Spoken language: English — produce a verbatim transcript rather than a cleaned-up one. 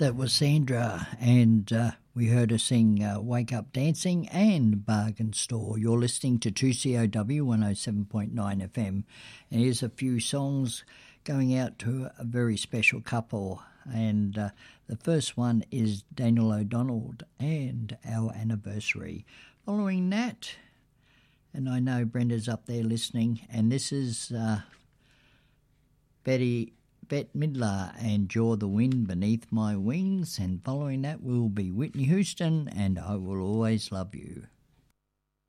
That was Sandra, and uh, we heard her sing uh, Wake Up Dancing and Bargain Store. You're listening to two C O W one oh seven point nine F M, and here's a few songs going out to a very special couple. And uh, the first one is Daniel O'Donnell and Our Anniversary. Following that, and I know Brenda's up there listening, and this is uh, Betty... Bette Midler and Jaw the Wind Beneath My Wings, and following that will be Whitney Houston and I Will Always Love You.